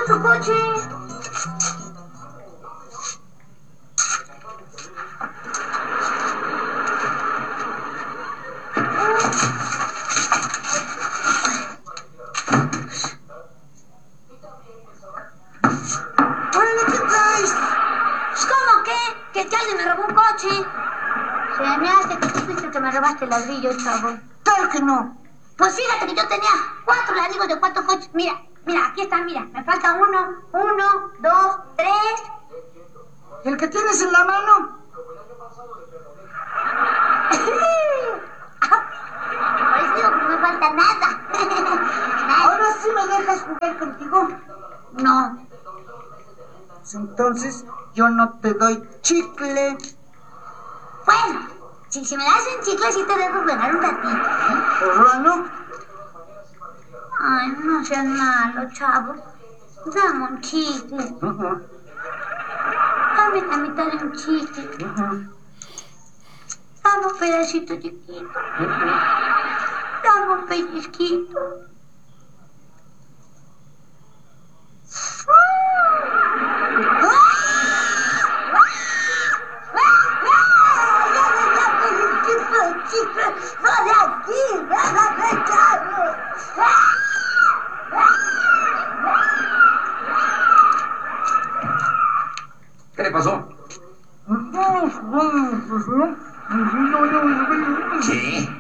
tu coche. ¡Órale, qué traes! ¿Cómo qué? Que alguien me robó un coche. Se me hace que tú fuiste el que me robaste el ladrillo, chavo. Claro que no. Pues fíjate que yo tenía 4 ladrillos de 4 coches. Mira, aquí están, mira. Me falta 1, 2, 3. ¿El que tienes en la mano? Por eso digo que no me falta nada. ¿Ahora sí me dejas jugar contigo? No. Pues entonces yo no te doy chicle. Bueno, si me das un chicle, sí te dejo jugar un ratito, ¿eh? ¿Ahora no? Ay, no seas malo, chavo. Dame un chicle. Dame la mitad de un chicle. Dame un pedacito chiquito. Dame un pellizquito. ¡No de aquí! ¡Déjame, chavo! ¿Qué le pasó? ¿Qué?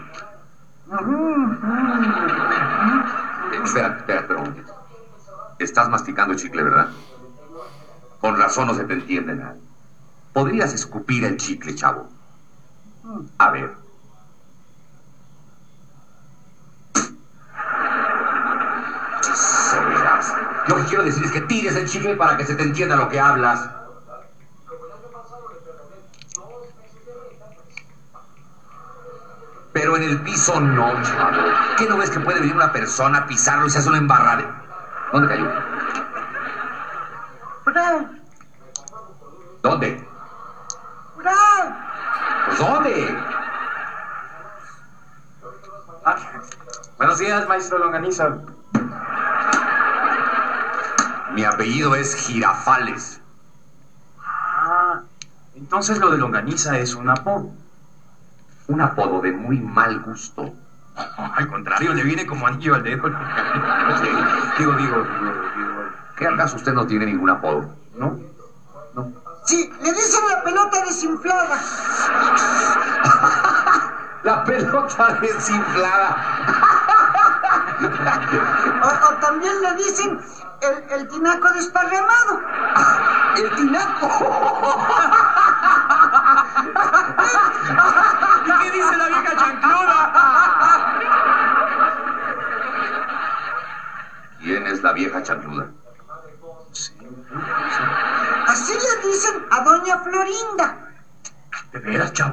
Espera un momentito. Estás masticando chicle, ¿verdad? Con razón no se te entiende nada. ¿Podrías escupir el chicle, chavo? A ver. Serás. Lo que quiero decir es que tires el chicle para que se te entienda lo que hablas. Pero en el piso no, chavo. ¿Qué no ves que puede venir una persona, pisarlo y se hace una embarrada? ¿Dónde cayó? ¿Dónde? Pues ¿dónde? Buenos días, maestro Longaniza. Mi apellido es Girafales. Entonces lo de Longaniza es un apodo. Un apodo de muy mal gusto. Al contrario, le viene como anillo al dedo. Digo. ¿Qué acaso usted no tiene ningún apodo? ¿No? Sí, le dicen la pelota desinflada. La pelota desinflada. O también le dicen el tinaco desparramado. ¡El tinaco! ¿Y qué dice la vieja chancluda? ¿Quién es la vieja chancluda? Así le dicen a doña Florinda. ¿De veras, chavo?